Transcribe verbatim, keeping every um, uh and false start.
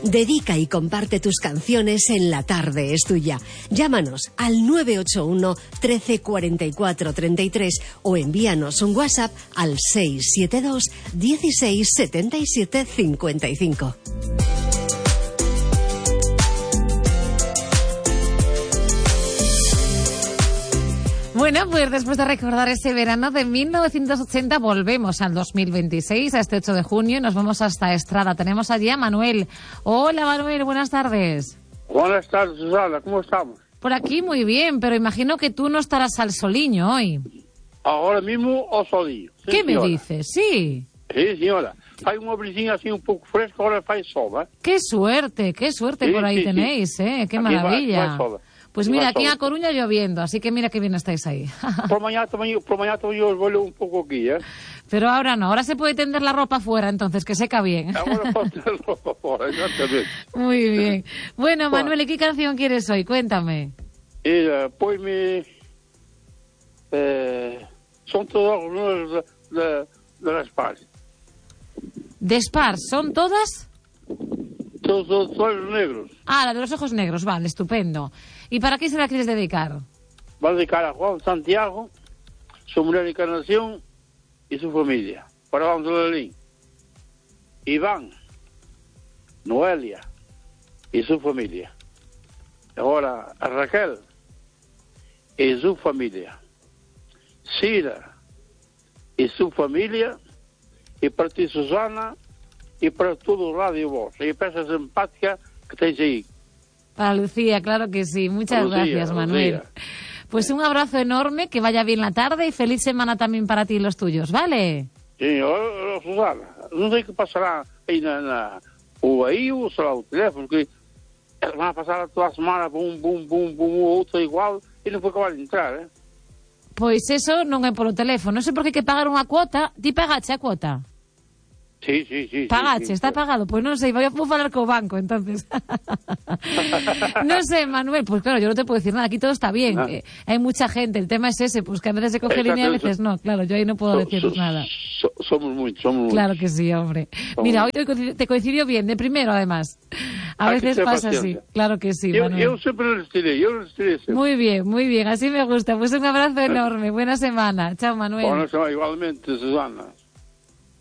Dedica y comparte tus canciones en La Tarde es Tuya. Llámanos al nueve ocho uno, trece, cuarenta y cuatro, treinta y tres o envíanos un WhatsApp al seis siete dos, dieciséis, setenta y siete, cincuenta y cinco. Bueno, pues después de recordar ese verano de mil novecientos ochenta, volvemos al dos mil veintiséis, a este ocho de junio, y nos vamos hasta Estrada. Tenemos allí a Manuel. Hola, Manuel, buenas tardes. Buenas tardes, Susana, ¿cómo estamos? Por aquí muy bien, pero imagino que tú no estarás al soliño hoy. Ahora mismo ao solillo. Sí, ¿Qué me señora. dices? Sí. Sí, señora. Hay una brisinha así un poco fresca, ahora fai sol, ¿eh? Qué suerte, qué suerte Sí, por ahí sí, sí. tenéis, ¿eh? Qué Aquí va- maravilla. va sol. Pues Aquí mira, va aquí en sol. A Coruña lloviendo, así que mira qué bien estáis ahí. Por mañana también, por mañana también os vuelo un poco aquí, ¿eh? Pero ahora no, ahora se puede tender la ropa fuera, entonces, que seca bien. Ahora ponte ropa fora, exactamente. Muy bien. Bueno, Manuel, ¿y qué canción quieres hoy? Cuéntame. Mira, ponme... Eh, son todos los números de, de, de las pares. ¿De Spars son todas? Todos, todos, todos los negros. Ah, la de los ojos negros, vale, estupendo. ¿Y para qué se la quieres dedicar? Va a dedicar a Juan Santiago, su mujer Encarnación y su familia. Para Juan Dolelín. Iván, Noelia y su familia. Ahora a Raquel y su familia. Cira y su familia. Y para ti, Susana, y para todo o Radio Voz. E peça simpática que tens aí. Para Lucía, claro que sí. Muchas Lucía, gracias, Manuel. Lucía. Pues un abrazo enorme, que vaya bien la tarde y feliz semana también para ti y los tuyos, ¿vale? Sim, oh, oh, Susana, não sei o que passará aí na, na ou aí ou será o telefone, porque eles vão passar toda a semana, bum, bum, bum, bum, o outro igual, e não foi acabar de entrar, eh? Pois eso non é polo teléfono, non sei por que hai que pagar unha cuota. Ti pagache a cuota? Sí, sí, sí. Pagache, sí, sí, está pagado. Pois non sei, vou, vou falar co banco, entonces. Non sei, Manuel, pues claro, yo no te puedo decir nada, aquí todo está bien. Ah. Eh, hay mucha gente, el tema es ese, pues que a veces se coge Exacto, línea y a eso. veces no. Claro, yo ahí no puedo So- deciros so- nada. so- somos muitos, somos muitos. Claro que sí, hombre. Somos Mira, hoy muitos. te coincidió- te coincidió bien, de primero además. A Hay que veces tener pasa así. paciencia. Claro que sí, Eu, Manuel. eu sempre resistiré, eu resistiré sempre. Muy bien, muy bien, así me gusta. Pues un abrazo enorme, buena semana. Chao, Manuel. Bueno, igualmente, Susana.